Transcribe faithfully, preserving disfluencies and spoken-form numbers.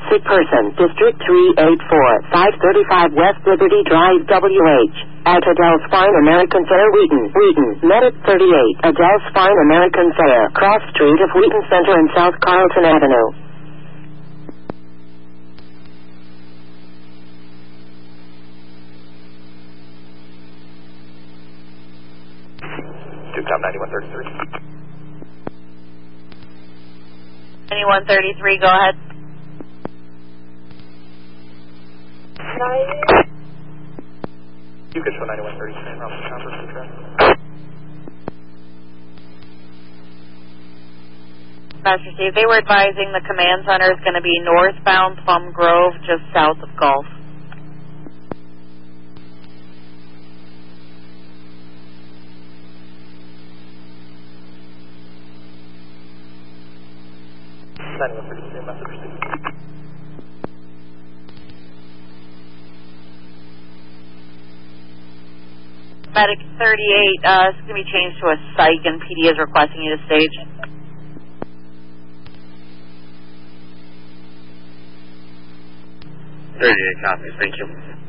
Sick person, District three eighty-four, five thirty-five West Liberty Drive, W H. At Adele Spine American Fair, Wheaton. Wheaton, Medic thirty-eight, Adele Spine American Fair, cross street of Wheaton Center and South Carlton Avenue. Tube ninety-one thirty-three. ninety-one thirty-three, go ahead. You could show ninety-one thirty-three around the conference address. Master Steve, they were advising the command center is going to be northbound Plum Grove, just south of Gulf. ninety-one thirty-three, message Steve. Medic thirty-eight, uh, it's going to be changed to a psych, and P D is requesting you to stage. thirty-eight copies, thank you.